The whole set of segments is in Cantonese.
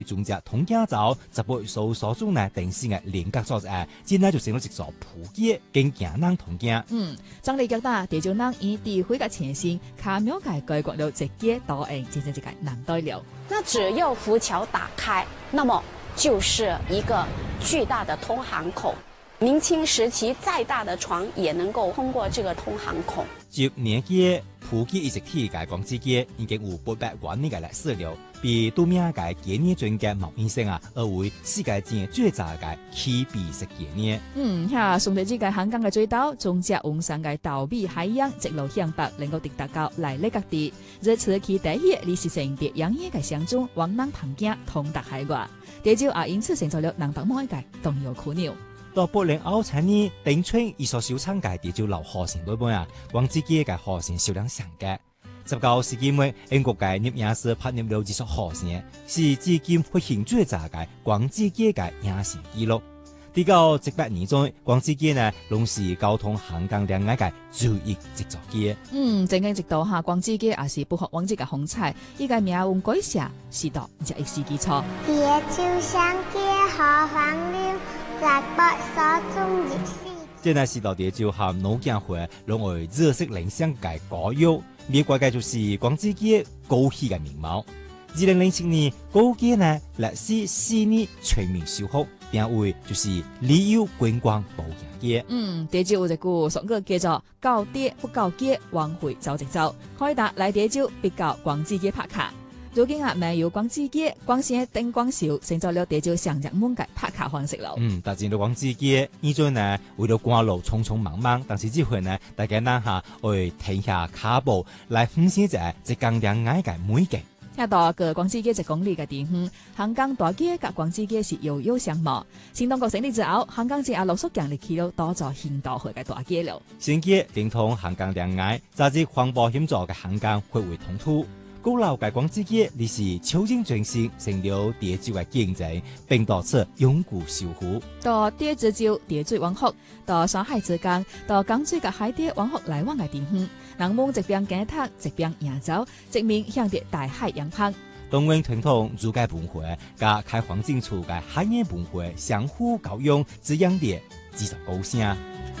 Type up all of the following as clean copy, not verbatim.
中只通家走，十倍所中呢，定時嘅連隔作戰，之內就成咗一座普街，跟行人通家。 張利腳打地就能以地會嘅前線，卡廟界改國了直街導應，形成一個南代了。 那只要浮橋打開，那麼就是一個巨大的通航孔。明清時期再大的船也能夠通過這個通航孔。 10年間，普街一直體嘅廣州街已經有800多年嘅歷史了，比都名嘅紀念專家毛醫生而為世界前最早嘅起筆式紀念。 宋代之嘅香港嘅水道，從只往上嘅稻米海洋直路向北，能夠抵達到內陸各地。這次其第一歷史性別養嘢嘅鄉中往南旁街通達海外，地就因此成咗了南北每一屆動搖苦鳥。 到80後年，頂村一所小廠界地就留河線背本廣州街嘅河線銷量上嘅。19世紀末，英國嘅攝影師拍入了這所河線，是至今發現最早嘅廣州街嘅影線記錄。到18年中，廣州街呢，攏是交通香港兩岸嘅主要接觸街。 正經直到下廣州街也是不學往績嘅風采，依個命運改寫，是度就一時基礎。 夜照上街河放了，來博所中熱事。 這呢是到地就和老江會攏為熱色領香嘅歌謠，美國嘅就是廣州街高起嘅面貌。2007年，高街呢歷時4年全面修復，定位就是旅遊觀光保養街。 地就有一句俗語叫做到地不到街，往回走直走，可以達來地就必到廣州街拍卡。如今沒有廣州街，光線燈光秀，成咗了地就上熱門嘅拍卡方式咯。 但進到廣州街，呢陣呢為了趕路匆匆忙忙，但是這回呢，大家諗下會停下腳步來分析一港兩岸嘅美景。 聽到個廣州街1公里嘅地方，香港大街及廣州街是遙遙相望。新當局成立之後，香港街也陸續建立起了多座現代化嘅大街了。 新街連通香港兩岸，早至環保險座嘅香港匯為通途。古老嘅廣州街，你是超前轉型，成了地州嘅經濟，並導致永固守護。 到地州地水往復，到山海之間，到江水嘅海底往復來往嘅地方，人們一邊耕田，一邊遊走，直面向着大海洋旁。 東永傳統儒家文化加開荒進出嘅海洋文化相互交融，滋養地製造高聲。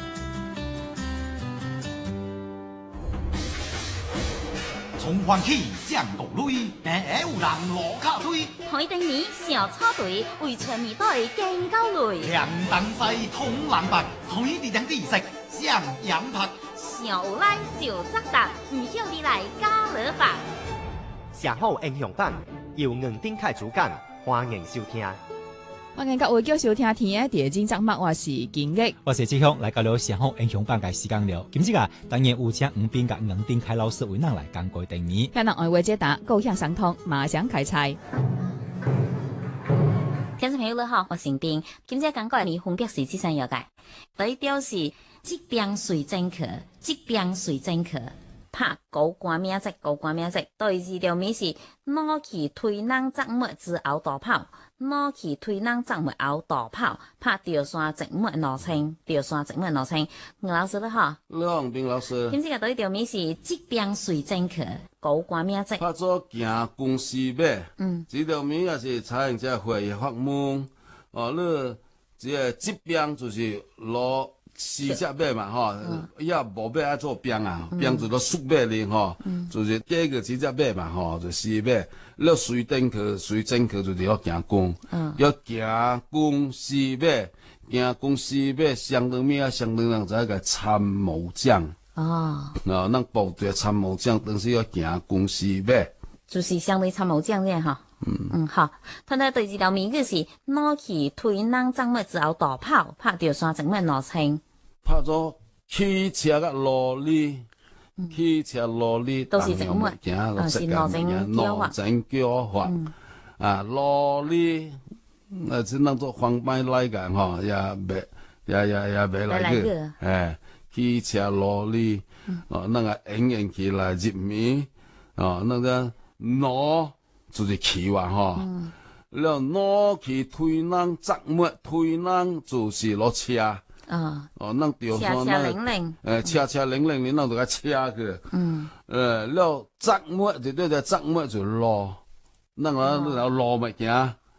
從歡喜降國淚，平下有人落卡堆。 海頂年小草隊為全面隊更高淚。 涼當西通藍白，海地兩地色上洋拍。 小有來就責答，唔曉你來加勒法。 社好英雄版由吳丁凱主講，歡迎收聽。 歡迎各位叫收聽天嘅地精節目，我是金玉， 我是志雄，來到了社好英雄版嘅時間了。今次當然有請吳斌甲吳丁凱老師為咱來講過定義。 向人愛為解答，高向相通，馬上開菜。 聽眾朋友你好，我是丁，今次講過嚟分別是這三樣嘅。第一條是疾病隨正客，疾病隨正客。拍高官名跡，高官名跡。第二條咪是攞起推人側末之後大跑，攞起推人側末後大跑，拍吊山直末羅青，吊山直末羅青。吳老師你好， 你好，吳斌老師。 今次嘅第一條咪是疾病隨正客，高官名跡。 拍做行公司碼，這條咪也是採用這會議法門。你這個疾病就是攞四隻碼嘛，也無碼愛做病啊，病就攞數碼哩，就是加個幾隻碼嘛，就四碼。你隨正客，隨正客就是要行公，要行公司碼，行公司碼相當咩啊？相當人在個參謀長。咱部隊參謀長，當時要行公司碼， 就是相對參謀長咧，哈。好。睇睇第二條名句是攞起推人側末之後大跑，拍掉山整咩羅青。 拍咗汽車嘅羅哩，汽車羅哩都是整末，是羅整腳法。 羅哩，只能做方便來講，也未來個。汽車羅哩，那個演起來入面，那個攞就是氣話，然後攞去推人側末，推人就是攞車。咱吊山車零，你弄到個車去。了側末就對隻側末就路，咱個路咪行。